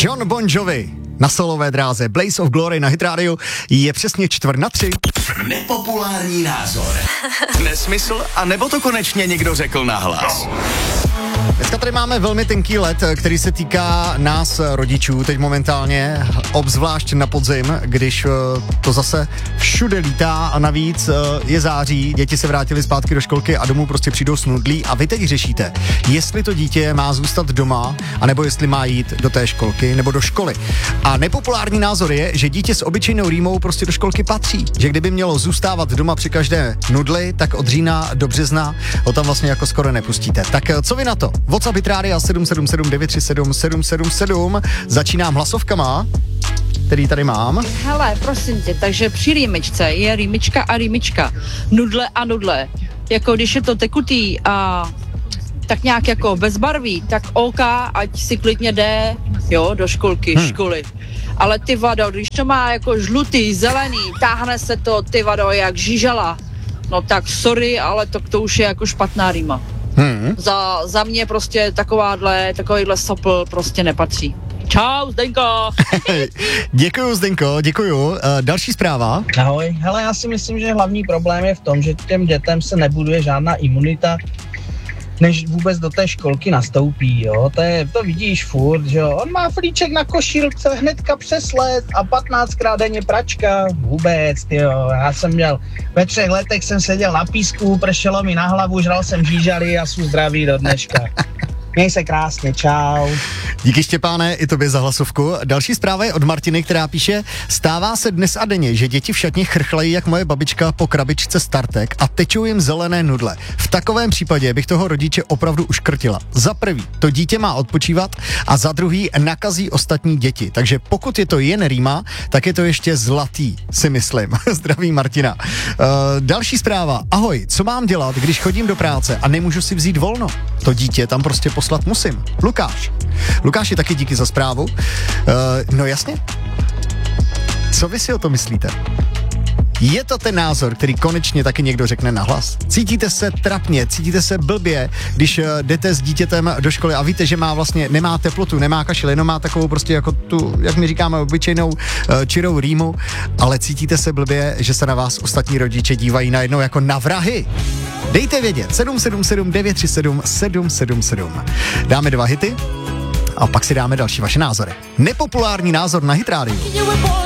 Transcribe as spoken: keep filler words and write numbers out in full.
John Bon Jovi na solové dráze Blaze of Glory na Hit Radio je přesně čtvrt na tři. Nepopulární názor. Nesmysl, a nebo to konečně někdo řekl nahlas. Dneska tady máme velmi tenký led, který se týká nás rodičů teď momentálně, obzvlášť na podzim, když to zase všude lítá a navíc je září, děti se vrátily zpátky do školky a domů prostě přijdou snudlí a vy teď řešíte, jestli to dítě má zůstat doma, anebo jestli má jít do té školky nebo do školy. A nepopulární názor je, že dítě s obyčejnou rýmou prostě do školky patří, že kdyby mělo zůstávat doma při každé nudli, tak od října do března ho tam vlastně jako skoro nepustíte. Tak co vy na to? WhatsApp Hit Radio sedm sedm sedm devět tři sedm sedm sedm sedm. Začínám hlasovkama, který tady mám. Hele, prosím tě, takže při rýmičce je rýmička a rýmička. Nudle a nudle. Jako když je to tekutý a tak nějak jako bezbarví, tak OK, ať si klidně jde, jo, do školky, hmm. školy. Ale ty vado, když to má jako žlutý, zelený, táhne se to, ty vado, jak žížala, no tak sorry, ale to, to už je jako špatná rýma. Hmm. Za, za mě prostě takováhle, takovýhle sopl prostě nepatří. Čau, Zdenko! Děkuju, Zdenko, děkuju. Uh, další zpráva. Ahoj, hele, já si myslím, že hlavní problém je v tom, že těm dětem se nebuduje žádná imunita, než vůbec do té školky nastoupí, jo, to, je, to vidíš furt, že jo, on má flíček na košilce, hnedka přes let a patnáctkrát denně pračka, vůbec, jo, já jsem měl, ve třech letech jsem seděl na písku, pršelo mi na hlavu, žral jsem žížaly a jsem zdravý do dneška. Měj se krásně, čau. Díky, Štěpáne, i tobě za hlasovku. Další zpráva je od Martiny, která píše: stává se dnes a denně, že děti v šatně chrchlají jak moje babička po krabičce startek a tečou jim zelené nudle. V takovém případě bych toho rodiče opravdu uškrtila. Za prvý, to dítě má odpočívat a za druhý nakazí ostatní děti. Takže pokud je to jen rýma, tak je to ještě zlatý, si myslím. Zdraví, Martina. Uh, další zpráva. Ahoj, co mám dělat, když chodím do práce a nemůžu si vzít volno? To dítě tam prostě poslat musím. Lukáš. Lukáši, taky díky za zprávu. Uh, no jasně. Co vy si o to myslíte? Je to ten názor, který konečně taky někdo řekne nahlas? Cítíte se trapně, cítíte se blbě, když uh, jdete s dítětem do školy a víte, že má vlastně, nemá teplotu, nemá kašel, jenom má takovou prostě jako tu, jak my říkáme, obyčejnou uh, čirou rýmu, ale cítíte se blbě, že se na vás ostatní rodiče dívají najednou jako na vrahy? Dejte vědět, sedm sedm sedm devět tři sedm sedm sedm sedm. Dáme dva hity a pak si dáme další vaše názory. Nepopulární názor na Hit Radio.